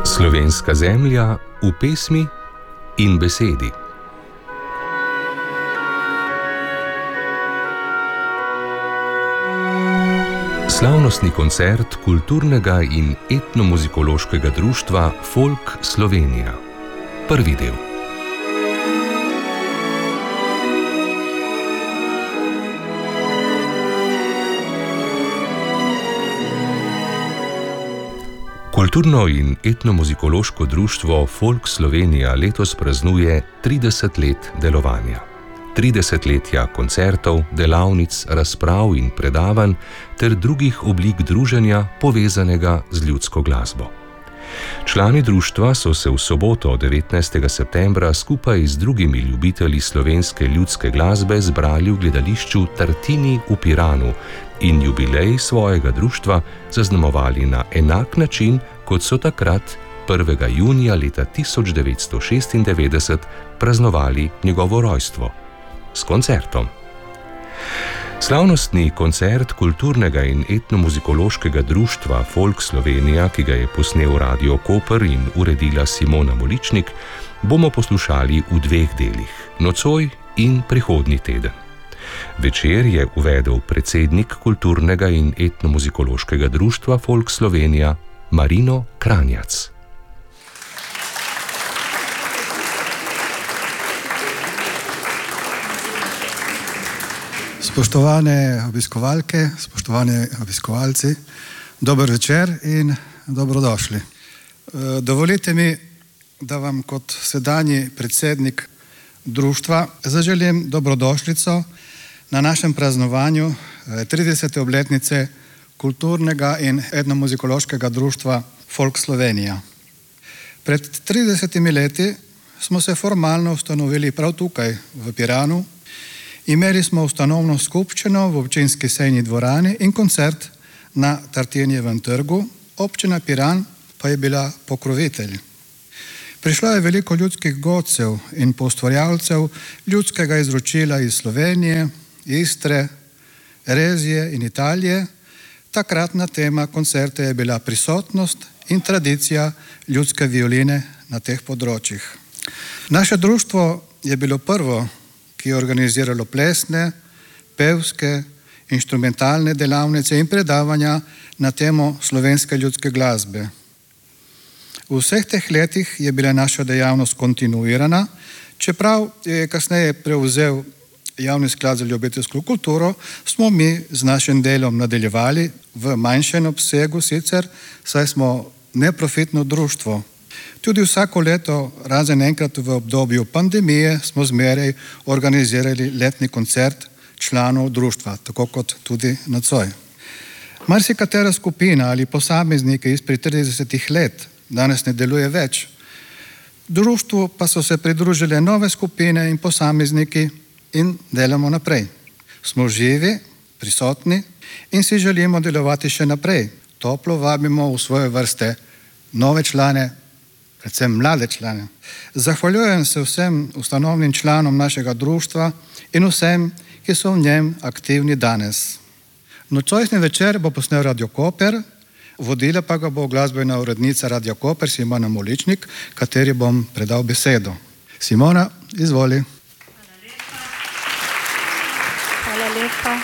Slovenska zemlja v pesmi in besedi. Slavnostni koncert kulturnega in etnomuzikološkega društva Folk Slovenija. Prvi del. Kulturno in etnomuzikološko društvo Folk Slovenija letos praznuje 30 let delovanja. 30 letja koncertov, delavnic, razprav in predavanj ter drugih oblik druženja povezanega z ljudsko glasbo. Člani društva so se v soboto 19. septembra skupaj z drugimi ljubitelji slovenske ljudske glasbe zbrali v gledališču Tartini v Piranu in jubilej svojega društva zaznamovali na enak način, kot so takrat 1. junija leta 1996 praznovali njegovo rojstvo. S koncertom. Slavnostni koncert kulturnega in etnomuzikološkega društva Folk Slovenija, ki ga je posnel Radio Koper in uredila Simona Moličnik, bomo poslušali v 2 delih, nocoj in prihodnji teden. Večer je uvedel predsednik kulturnega in etnomuzikološkega društva Folk Slovenija Marino Kranjac. Spoštovane obiskovalke, spoštovani obiskovalci, dober večer in dobrodošli. Dovolite mi, da vam kot sedanji predsednik društva zaželim dobrodošlico na našem praznovanju 30. obletnice kulturnega in etnomuzikološkega društva Folk Slovenija. Pred 30 leti smo se formalno ustanovili prav tukaj v Piranu. Imeli smo ustanovno skupščino v občinski sejni dvorani in koncert na Tartinijevem trgu, občina Piran pa je bila pokrovitelj. Prišlo je veliko ljudskih godcev in poustvarjalcev ljudskega izročila iz Slovenije, Istre, Rezije in Italije. Takratna tema koncerta je bila prisotnost in tradicija ljudske violine na teh področjih. Naše društvo je bilo prvo, ki je organiziralo plesne, pevske, inštrumentalne delavnice in predavanja na temo slovenske ljudske glasbe. V vseh teh letih je bila naša dejavnost kontinuirana, čeprav je kasneje prevzel Javni sklad za ljubiteljsko kulturo, smo mi z našim delom nadaljevali v manjšem obsegu sicer, saj smo neprofitno društvo. Tudi vsako leto, razen enkrat v obdobju pandemije, smo zmeraj organizirali letni koncert članov društva, tako kot tudi nocoj. Marsikatera skupina ali posamezniki izpred 30 let danes ne deluje več. Društvu pa so se pridružile nove skupine in posamezniki in delamo naprej. Smo živi, prisotni in si želimo delovati še naprej. Toplo vabimo v svoje vrste nove člane, predvsem mlade člane. Zahvaljujem se vsem ustanovnim članom našega društva in vsem, ki so v njem aktivni danes. Nocojšnji večer bo posnel Radio Koper, vodila pa ga bo glasbena urednica Radio Koper Simona Moličnik, kateri bom predal besedo. Simona, izvoli. Hvala lepa.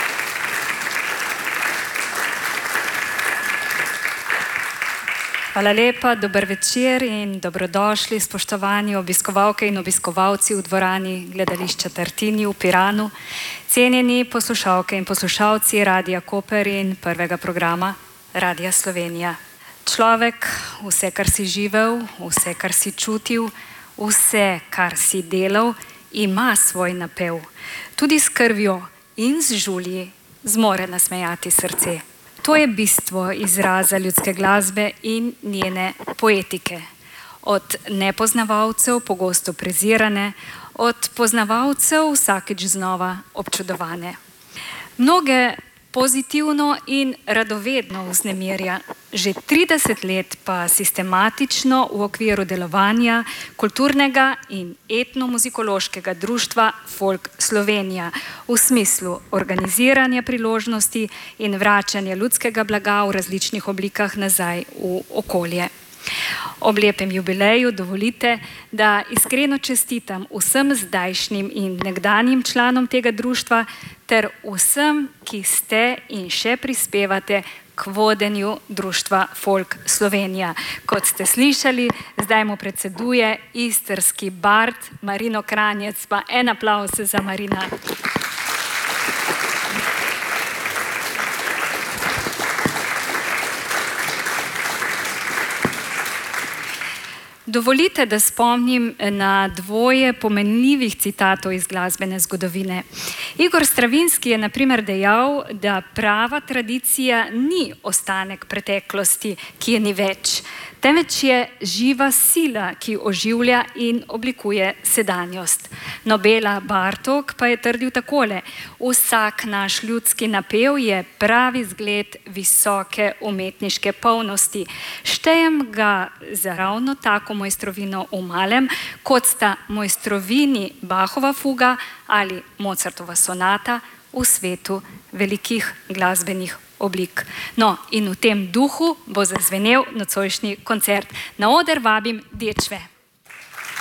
Hvala lepa, dober večer in dobrodošli, spoštovani obiskovalke in obiskovalci v dvorani gledališča Tartini v Piranu, cenjeni poslušalke in poslušalci Radia Koper in prvega programa Radia Slovenija. Človek, vse, kar si živel, vse, kar si čutil, vse, kar si delal, ima svoj napev. Tudi s krvjo in z žulji zmore nasmejati srce. To je bistvo izraza ljudske glasbe in njene poetike. Od nepoznavalcev pogosto prezirane, od poznavalcev vsakič znova občudovane. Mnoge pozitivno in radovedno vznemirja, že 30 let pa sistematično v okviru delovanja kulturnega in etnomuzikološkega društva Folk Slovenija v smislu organiziranja priložnosti in vračanja ljudskega blaga v različnih oblikah nazaj v okolje. Ob lepem jubileju dovolite, da iskreno čestitam vsem zdajšnjim in nekdanjim članom tega društva ter vsem, ki ste in še prispevate k vodenju društva Folk Slovenija. Kot ste slišali, zdaj mu predseduje istrski bard Marino Kranjec, pa en aplavz za Marina. Dovolite, da spomnim na dvoje pomenljivih citatov iz glasbene zgodovine. Igor Stravinski je na primer dejal, da prava tradicija ni ostanek preteklosti, ki je ni več, temveč je živa sila, ki oživlja in oblikuje sedanjost. No, Bela Bartók pa je trdil takole: vsak naš ljudski napev je pravi zgled visoke umetniške polnosti. Štejem ga za ravno tako mojstrovino v malem, kot sta mojstrovini Bachova fuga ali Mozartova sonata v svetu velikih glasbenih oblik. No, in v tem duhu bo zazvenel nocojšnji koncert. Na oder vabim dečve.